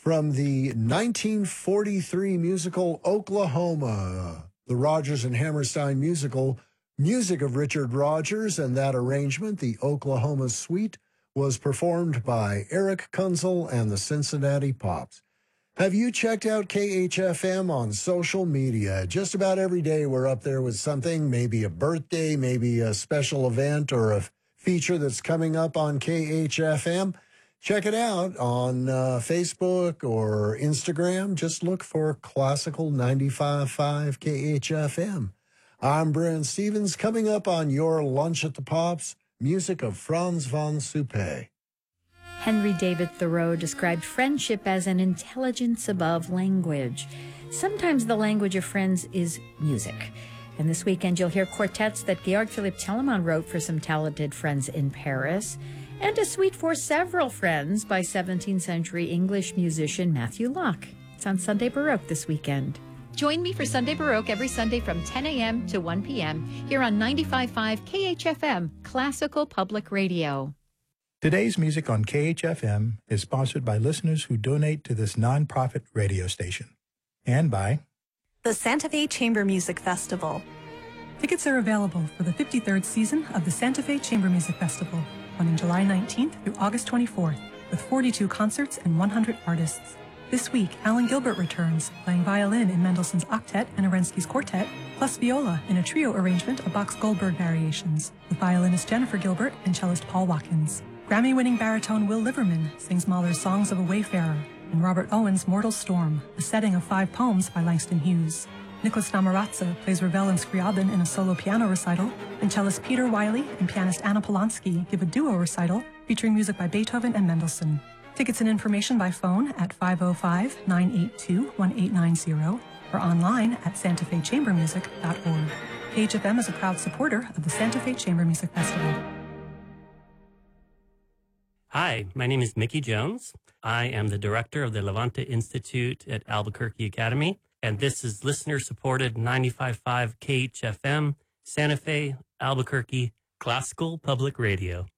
from the 1943 musical Oklahoma, the Rodgers and Hammerstein musical, music of Richard Rodgers, and that arrangement, the Oklahoma Suite, was performed by Eric Kunzel and the Cincinnati Pops. Have you checked out KHFM on social media? Just about every day we're up there with something, maybe a birthday, maybe a special event or a feature that's coming up on KHFM. Check it out on Facebook or Instagram. Just look for Classical 95.5 KHFM. I'm Brent Stevens. Coming up on your Lunch at the Pops, music of Franz von Suppé. Henry David Thoreau described friendship as an intelligence above language. Sometimes the language of friends is music. And this weekend you'll hear quartets that Georg Philipp Telemann wrote for some talented friends in Paris, and a suite for several friends by 17th century English musician Matthew Locke. It's on Sunday Baroque this weekend. Join me for Sunday Baroque every Sunday from 10 a.m. to 1 p.m. here on 95.5 KHFM, Classical Public Radio. Today's music on KHFM is sponsored by listeners who donate to this nonprofit radio station, and by the Santa Fe Chamber Music Festival. Tickets are available for the 53rd season of the Santa Fe Chamber Music Festival, running July 19th through August 24th, with 42 concerts and 100 artists. This week, Alan Gilbert returns, playing violin in Mendelssohn's Octet and Arensky's Quartet, plus viola in a trio arrangement of Bach's Goldberg variations, with violinist Jennifer Gilbert and cellist Paul Watkins. Grammy-winning baritone Will Liverman sings Mahler's Songs of a Wayfarer, and Robert Owen's Mortal Storm, a setting of 5 poems by Langston Hughes. Nicholas Namaratza plays Ravel and Scriabin in a solo piano recital, and cellist Peter Wiley and pianist Anna Polanski give a duo recital featuring music by Beethoven and Mendelssohn. Tickets and information by phone at 505-982-1890 or online at santafechambermusic.org. KHFM is a proud supporter of the Santa Fe Chamber Music Festival. Hi, my name is Mickey Jones. I am the director of the Levante Institute at Albuquerque Academy, and this is listener-supported 95.5 KHFM, Santa Fe, Albuquerque, Classical Public Radio.